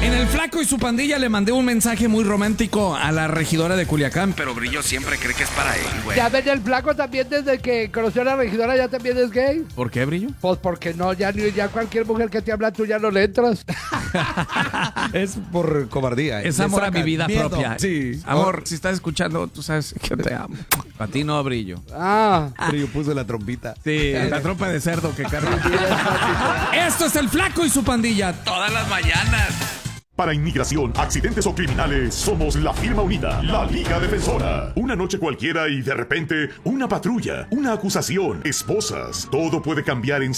En el Flaco y su pandilla le mandé un mensaje muy romántico a la regidora de Culiacán, pero Brillo siempre cree que es para él, güey. Ya ven, el Flaco también desde que conoció a la regidora ya también es gay. ¿Por qué, Brillo? Pues porque no, ya cualquier mujer que te habla tú ya no le entras. Es por cobardía. Es Le amor a sacan mi vida miedo. propia. Sí. Amor, si estás escuchando, tú sabes que te amo. A ti no, Brillo. Ah. Brillo puso la trompita. Sí, la trompa de cerdo que carga. Esto es el Flaco y su pandilla, todas las mañanas. Para inmigración, accidentes o criminales, somos la firma unida, la Liga Defensora. Una noche cualquiera y de repente, una patrulla, una acusación, esposas. Todo puede cambiar en